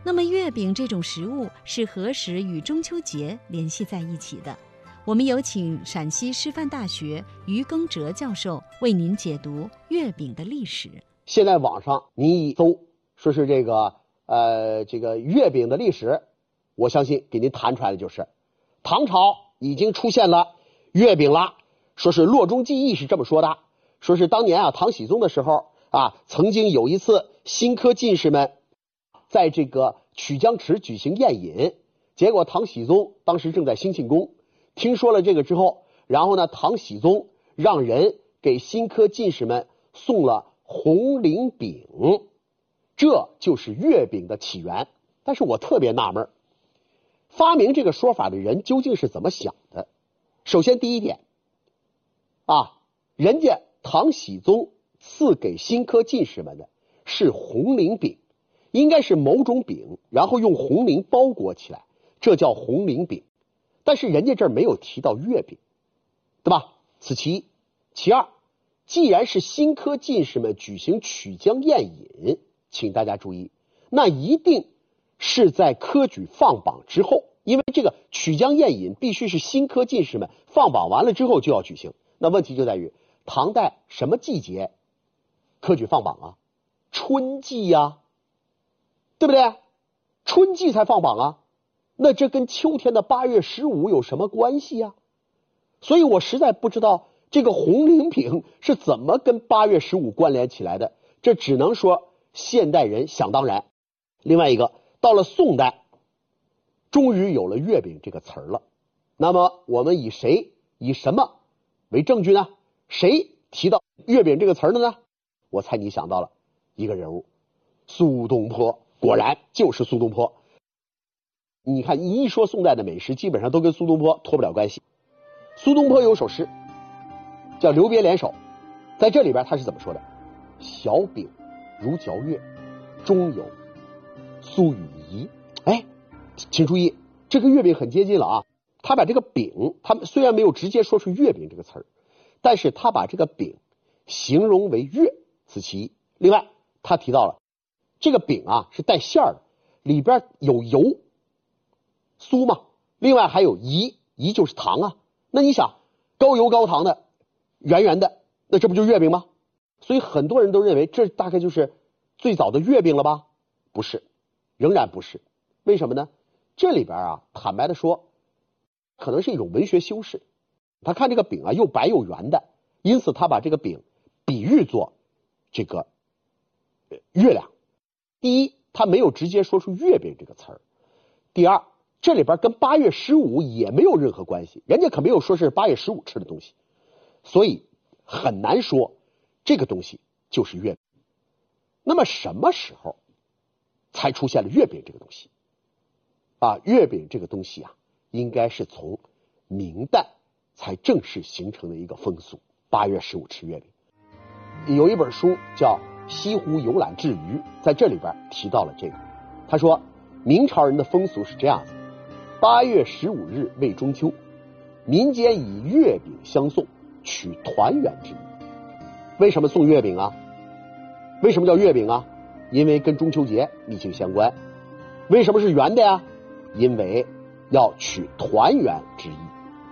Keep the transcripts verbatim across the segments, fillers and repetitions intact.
那么月饼这种食物是何时与中秋节联系在一起的？我们有请陕西师范大学于耕哲教授为您解读月饼的历史。 现在网上您一搜，说是这个呃这个月饼的历史，我相信给您弹出来的就是唐朝已经出现了月饼了。说是《洛中记忆》是这么说的，说是当年啊唐僖宗的时候啊，曾经有一次新科进士们在这个曲江池举行宴饮，结果唐僖宗当时正在兴庆宫，听说了这个之后，然后呢唐僖宗让人给新科进士们送了红绫饼，这就是月饼的起源。但是我特别纳闷，发明这个说法的人究竟是怎么想的？首先第一点啊，人家唐僖宗赐给新科进士们的是红绫饼，应该是某种饼，然后用红绫包裹起来，这叫红绫饼。但是人家这儿没有提到月饼，对吧？此其一。其二，既然是新科进士们举行曲江宴饮，请大家注意，那一定是在科举放榜之后，因为这个曲江宴饮必须是新科进士们放榜完了之后就要举行。那问题就在于唐代什么季节科举放榜啊？春季呀、啊，对不对？春季才放榜啊，那这跟秋天的八月十五有什么关系呀、啊？所以我实在不知道这个红绫饼是怎么跟八月十五关联起来的，这只能说现代人想当然。另外一个，到了宋代终于有了月饼这个词儿了，那么我们以谁以什么为证据呢？谁提到月饼这个词儿的呢？我猜你想到了一个人物，苏东坡。果然就是苏东坡。你看一说宋代的美食，基本上都跟苏东坡脱不了关系。苏东坡有首诗叫《留别联首》，在这里边他是怎么说的？小饼如嚼月，中有苏与饴。哎，请注意，这个月饼很接近了啊。他把这个饼，他们虽然没有直接说出月饼这个词儿，但是他把这个饼形容为月，此其一。另外他提到了这个饼啊是带馅儿的，里边有油酥嘛，另外还有饴，饴就是糖啊。那你想高油高糖的圆圆的，那这不就是月饼吗？所以很多人都认为这大概就是最早的月饼了吧？不是，仍然不是。为什么呢？这里边啊坦白的说可能是一种文学修饰，他看这个饼啊又白又圆的，因此他把这个饼比喻作这个月亮。第一，他没有直接说出月饼这个词儿；第二，这里边跟八月十五也没有任何关系，人家可没有说是八月十五吃的东西，所以很难说这个东西就是月饼。那么什么时候才出现了月饼这个东西啊？月饼这个东西啊应该是从明代才正式形成的一个风俗，八月十五吃月饼。有一本书叫《西湖游览志余》，在这里边提到了这个。他说明朝人的风俗是这样子：八月十五日为中秋，民间以月饼相送，取团圆之意。为什么送月饼啊？为什么叫月饼啊？因为跟中秋节密切相关。为什么是圆的呀？因为要取团圆之意，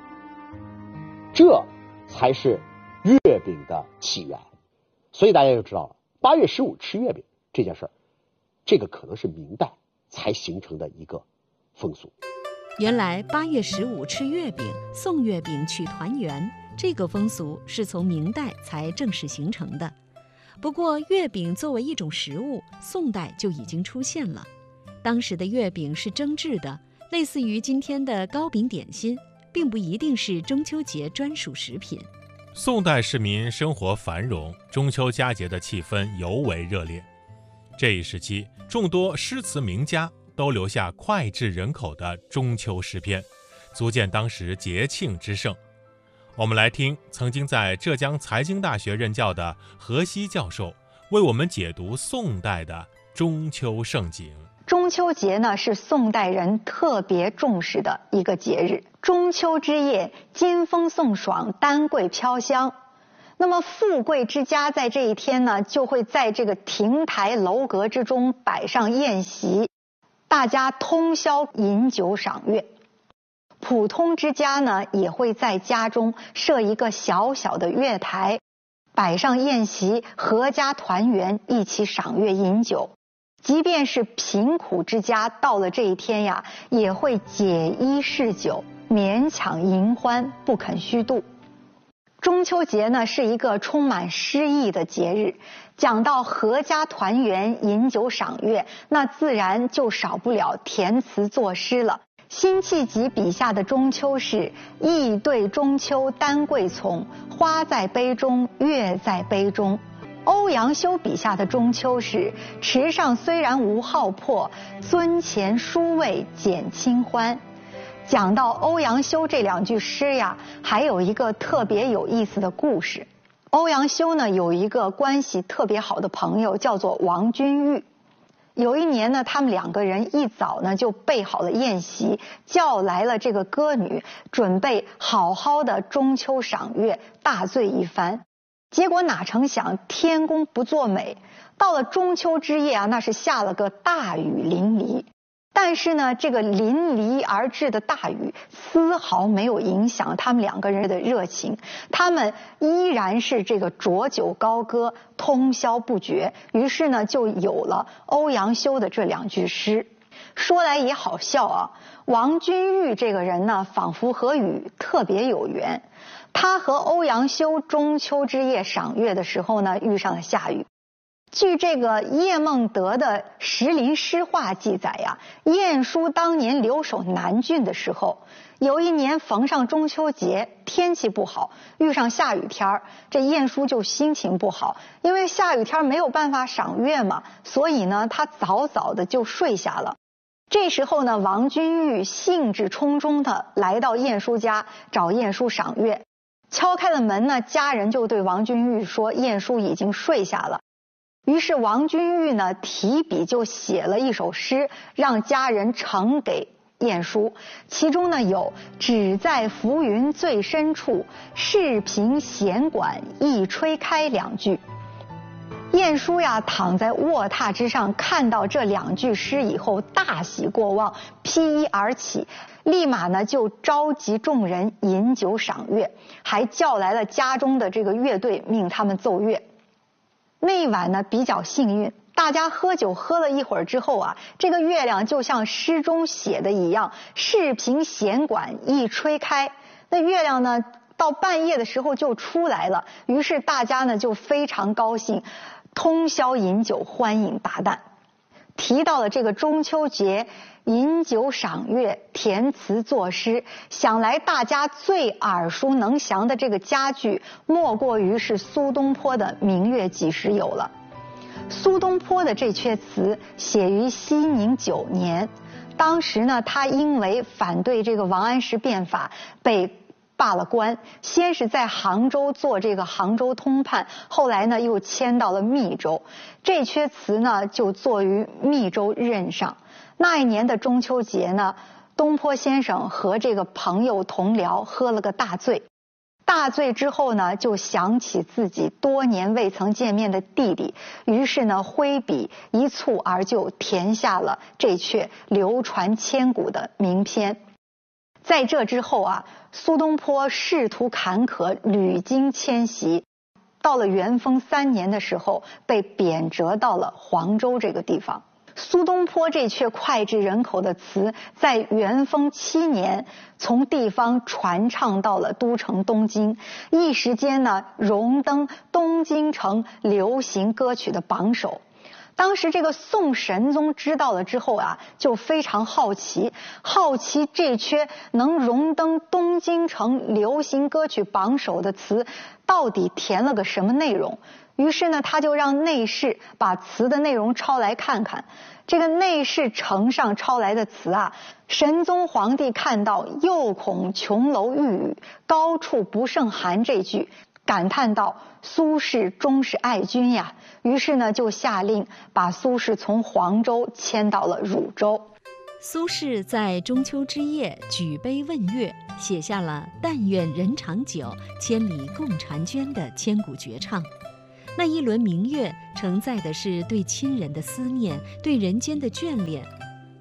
这才是月饼的起源。所以大家就知道了，八月十五吃月饼这件事儿，这个可能是明代才形成的一个风俗。 原来八月十五吃月饼、送月饼取团圆，这个风俗是从明代才正式形成的。不过月饼作为一种食物，宋代就已经出现了。当时的月饼是蒸制的，类似于今天的糕饼点心，并不一定是中秋节专属食品。 宋代市民生活繁荣，中秋佳节的气氛尤为热烈。这一时期，众多诗词名家都留下脍炙人口的中秋诗篇，足见当时节庆之盛。我们来听曾经在浙江财经大学任教的何西教授为我们解读宋代的中秋盛景。 中秋节呢，是宋代人特别重视的一个节日。中秋之夜，金风送爽，丹桂飘香。那么富贵之家在这一天呢，就会在这个亭台楼阁之中摆上宴席， 大家通宵饮酒赏月。普通之家呢，也会在家中设一个小小的月台，摆上宴席，阖家团圆，一起赏月饮酒。即便是贫苦之家，到了这一天呀，也会解衣释酒，勉强迎欢，不肯虚度。中秋节呢，是一个充满诗意的节日。讲到阖家团圆、饮酒赏月，那自然就少不了填词作诗了。辛弃疾笔下的中秋是“意对中秋丹桂丛，花在杯中月在杯中”。欧阳修笔下的中秋是“池上虽然无浩破，樽前殊味减清欢”。讲到欧阳修这两句诗呀，还有一个特别有意思的故事。欧阳修呢，有一个关系特别好的朋友，叫做王君玉。有一年呢，他们两个人一早呢就备好了宴席，叫来了这个歌女，准备好好的中秋赏月，大醉一番。结果哪成想天公不作美，到了中秋之夜啊，那是下了个大雨淋漓。但是呢，这个淋漓而至的大雨丝毫没有影响他们两个人的热情，他们依然是这个浊酒高歌，通宵不绝。于是呢，就有了欧阳修的这两句诗。说来也好笑啊，王君玉这个人呢，仿佛和雨特别有缘。他和欧阳修中秋之夜赏月的时候呢，遇上了下雨。据这个叶梦得的《石林诗话》记载呀，晏殊当年留守南郡的时候，有一年逢上中秋节，天气不好，遇上下雨天，这晏殊就心情不好，因为下雨天没有办法赏月嘛，所以呢，他早早的就睡下了。这时候呢，王君玉兴致冲冲的来到晏殊家找晏殊赏月，敲开了门呢，家人就对王君玉说晏殊已经睡下了。于是王君玉呢，提笔就写了一首诗，让家人呈给晏殊。其中呢有“只在浮云最深处，视频弦管一吹开”两句。晏殊呀，躺在卧榻之上，看到这两句诗以后，大喜过望，披衣而起，立马呢就召集众人饮酒赏月，还叫来了家中的这个乐队，命他们奏乐。那一晚呢比较幸运，大家喝酒喝了一会儿之后啊，这个月亮就像诗中写的一样，视频弦管一吹开，那月亮呢到半夜的时候就出来了。于是大家呢就非常高兴，通宵饮酒，欢饮达旦。提到了这个中秋节饮酒赏月、填词作诗，想来大家最耳熟能详的这个佳句，莫过于是苏东坡的《明月几时有》了。苏东坡的这阙词写于熙宁九年，当时呢，他因为反对这个王安石变法，被罢了官，先是在杭州做这个杭州通判，后来呢又迁到了密州。这阙词呢就作于密州任上。那一年的中秋节呢，东坡先生和这个朋友同僚喝了个大醉，大醉之后呢，就想起自己多年未曾见面的弟弟，于是呢挥笔一蹴而就，填下了这阙流传千古的名篇。在这之后啊，苏东坡仕途坎坷，屡经迁徙，到了元丰三年的时候，被贬谪到了黄州这个地方。苏东坡这阙脍炙人口的词，在元丰七年从地方传唱到了都城东京，一时间呢荣登东京城流行歌曲的榜首。当时这个宋神宗知道了之后啊，就非常好奇，好奇这阙能荣登东京城流行歌曲榜首的词到底填了个什么内容。于是呢，他就让内侍把词的内容抄来看看。这个内侍呈上抄来的词啊，神宗皇帝看到“又恐琼楼玉宇，高处不胜寒”这句，感叹道：“苏轼终是爱君呀！”于是呢，就下令把苏轼从黄州迁到了汝州。 苏轼在中秋之夜举杯问月，写下了“但愿人长久，千里共婵娟”的千古绝唱。那一轮明月承载的是对亲人的思念，对人间的眷恋。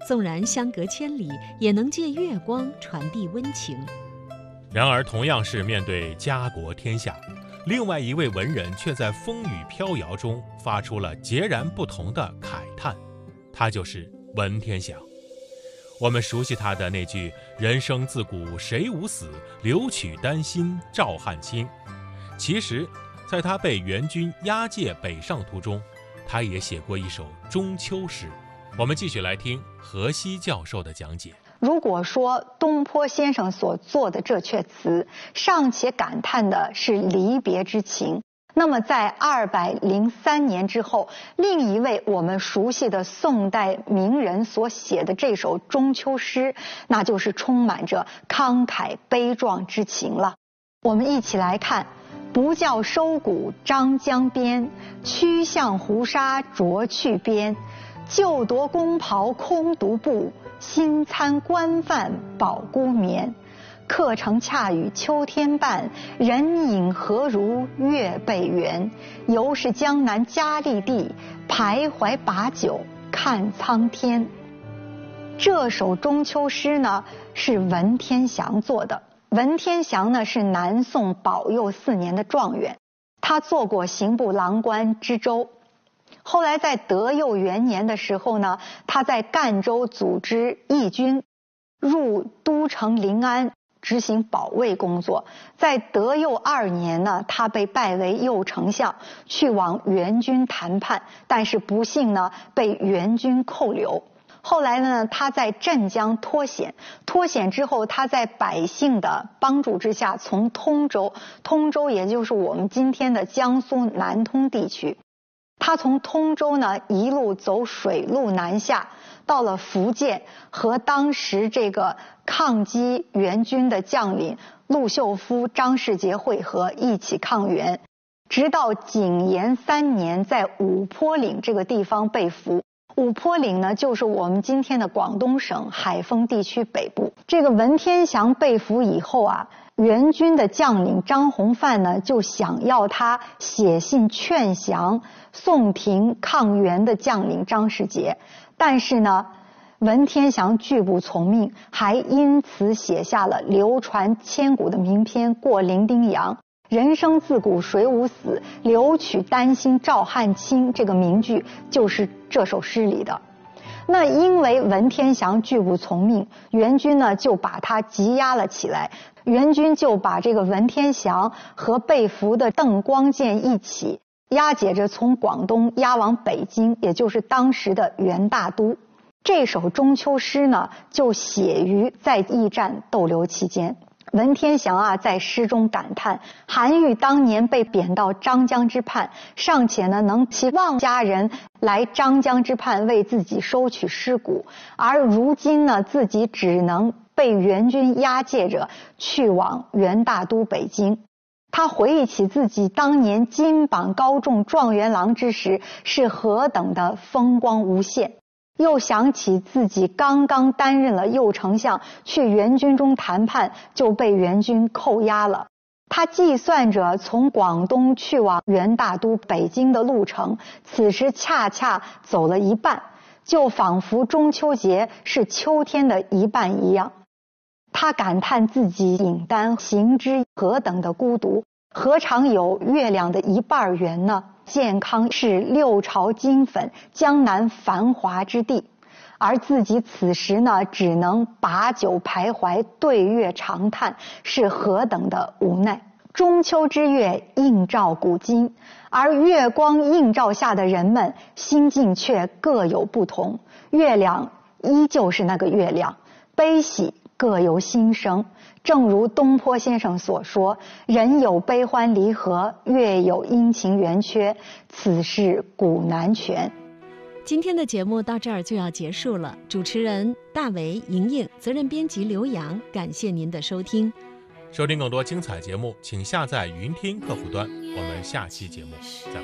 纵然相隔千里，也能借月光传递温情。 然而，同样是面对家国天下，另外一位文人却在风雨飘摇中发出了截然不同的慨叹，他就是文天祥。我们熟悉他的那句“人生自古谁无死，留取丹心照汗青”。其实，在他被元军押解北上途中，他也写过一首中秋诗。我们继续来听何西教授的讲解。 如果说东坡先生所作的这阙词尚且感叹的是离别之情，那么在二百零三年之后，另一位我们熟悉的宋代名人所写的这首中秋诗，那就是充满着慷慨悲壮之情了。我们一起来看：不教收谷张江边，曲向胡沙着去边。旧夺宫袍空独步，新餐官饭饱孤眠。客乘恰与秋天半，人影何如月背圆。犹是江南佳丽地，徘徊把酒看苍天。这首中秋诗呢，是文天祥做的。文天祥呢，是南宋保佑四年的状元，他做过刑部郎官知州。后来在德佑元年的时候呢，他在赣州组织义军入都城临安执行保卫工作。在德佑二年呢，他被拜为右丞相，去往元军谈判，但是不幸呢被元军扣留。后来呢，他在镇江脱险，脱险之后，他在百姓的帮助之下，从通州，通州也就是我们今天的江苏南通地区，他从通州呢一路走水路南下，到了福建，和当时这个抗击元军的将领陆秀夫、张世杰会合，一起抗元，直到景延三年，在五坡岭这个地方被俘。五坡岭呢，就是我们今天的广东省海丰地区北部。这个文天祥被俘以后啊，元军的将领张弘范呢，就想要他写信劝降宋廷抗元的将领张世杰，但是呢，文天祥拒不从命，还因此写下了流传千古的名篇《过零丁洋》。人生自古谁无死，留取丹心照汗青，这个名句就是这首诗里的。那因为文天祥拒不从命，元军呢就把他羁押了起来。元军就把这个文天祥和被俘的邓光剑一起押解着从广东押往北京，也就是当时的元大都。这首中秋诗呢，就写于在驿站逗留期间。文天祥啊，在诗中感叹，韩愈当年被贬到张江之畔，尚且呢能期望家人来张江之畔为自己收取尸骨，而如今呢，自己只能被元军押解着去往元大都北京。他回忆起自己当年金榜高中状元郎之时，是何等的风光无限。又想起自己刚刚担任了右丞相，去元军中谈判，就被元军扣押了。他计算着从广东去往元大都北京的路程，此时恰恰走了一半，就仿佛中秋节是秋天的一半一样。他感叹自己隐单行之何等的孤独，何尝有月亮的一半圆呢？健康是六朝金粉，江南繁华之地，而自己此时呢，只能把酒徘徊，对月长叹，是何等的无奈。中秋之月映照古今，而月光映照下的人们心境却各有不同。月亮依旧是那个月亮，悲喜各有心声。正如东坡先生所说，人有悲欢离合，月有阴晴圆缺，此事古难全。 今天的节目到这儿就要结束了，主持人大为、莹莹，责任编辑刘洋，感谢您的收听。 收听更多精彩节目，请下载云听客户端。我们下期节目再会。